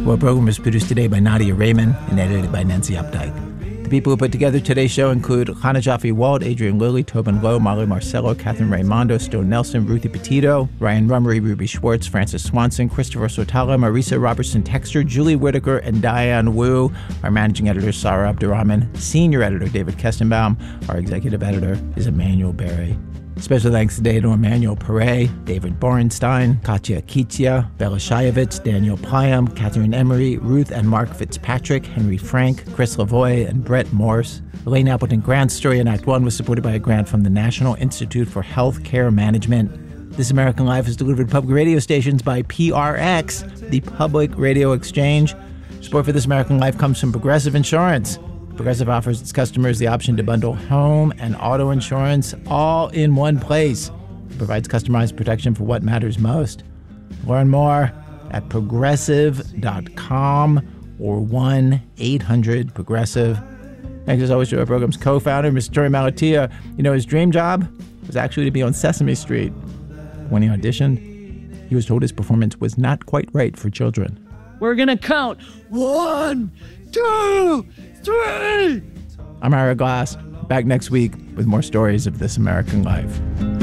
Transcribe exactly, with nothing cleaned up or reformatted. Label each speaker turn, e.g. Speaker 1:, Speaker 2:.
Speaker 1: Our program was produced today by Nadia Raymond and edited by Nancy Updike. The people who put together today's show include Hannah Jaffe-Walt, Adrian Lilly, Tobin Lowe, Molly Marcello, Catherine Raimondo, Stone Nelson, Ruthie Petito, Ryan Rummery, Ruby Schwartz, Francis Swanson, Christopher Sotala, Marisa Robertson-Texter, Julie Whitaker, and Diane Wu. Our managing editor is Sarah Abdurrahman. Senior editor David Kestenbaum. Our executive editor is Emmanuel Berry. Special thanks today to Emmanuel Perret, David Borenstein, Katya Kitia, Bella Shayevitz, Daniel Plyam, Catherine Emery, Ruth and Mark Fitzpatrick, Henry Frank, Chris Lavoie, and Brett Morse. Elaine Appleton Grant's story in Act one was supported by a grant from the National Institute for Health Care Management. This American Life is delivered to public radio stations by P R X, the Public Radio Exchange. Support for This American Life comes from Progressive Insurance. Progressive offers its customers the option to bundle home and auto insurance all in one place. It provides customized protection for what matters most. Learn more at progressive dot com or one eight hundred progressive. Thanks as always to our program's co-founder, Mister Torey Malatia. You know, his dream job was actually to be on Sesame Street. When he auditioned, he was told his performance was not quite right for children.
Speaker 2: We're going to count. One, two, three.
Speaker 1: I'm Ira Glass, back next week with more stories of This American Life.